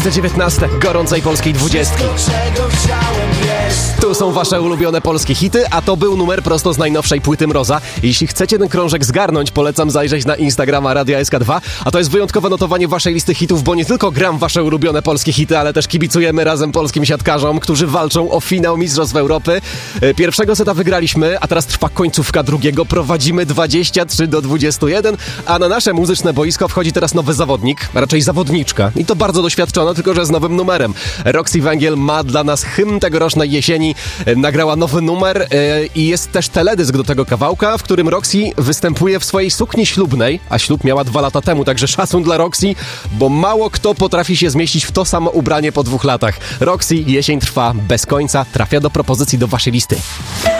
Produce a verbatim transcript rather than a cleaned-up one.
tysiące dziewiętnaście, gorącej polskiej dwudziestki. Tu są wasze ulubione polskie hity, a to był numer prosto z najnowszej płyty Mroza. Jeśli chcecie ten krążek zgarnąć, polecam zajrzeć na Instagrama Radia S K dwa, a to jest wyjątkowe notowanie waszej listy hitów, bo nie tylko gram wasze ulubione polskie hity, ale też kibicujemy razem polskim siatkarzom, którzy walczą o finał Mistrzostw Europy. Pierwszego seta wygraliśmy, a teraz trwa końcówka drugiego. Prowadzimy dwadzieścia trzy do dwudziestu jeden, a na nasze muzyczne boisko wchodzi teraz nowy zawodnik, a raczej zawodniczka. I to bardzo doświadczona, tylko że z nowym numerem. Roxy Węgiel ma dla nas hymn tegorocznej jesieni. Nagrała nowy numer i jest też teledysk do tego kawałka, w którym Roxy występuje w swojej sukni ślubnej, a ślub miała dwa lata temu, także szacun dla Roxy, bo mało kto potrafi się zmieścić w to samo ubranie po dwóch latach. Roxy, jesień trwa bez końca, trafia do propozycji do waszej listy.